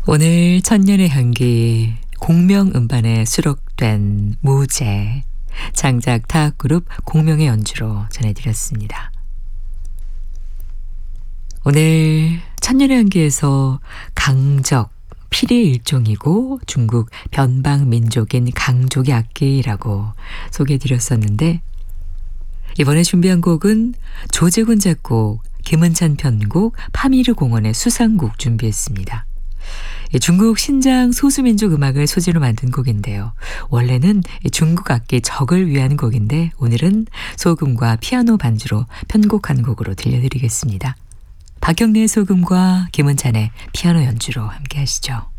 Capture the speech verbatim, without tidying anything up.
오늘 천년의 향기 공명 음반에 수록된 무제 장작 타악그룹 공명의 연주로 전해드렸습니다. 오늘 천년의 향기에서 강적, 필의 일종이고 중국 변방 민족인 강족의 악기라고 소개해드렸었는데 이번에 준비한 곡은 조재훈 작곡, 김은찬 편곡, 파미르 공원의 수상곡 준비했습니다. 중국 신장 소수민족 음악을 소재로 만든 곡인데요. 원래는 중국 악기 적을 위한 곡인데 오늘은 소금과 피아노 반주로 편곡한 곡으로 들려드리겠습니다. 박경래의 소금과 김은찬의 피아노 연주로 함께 하시죠.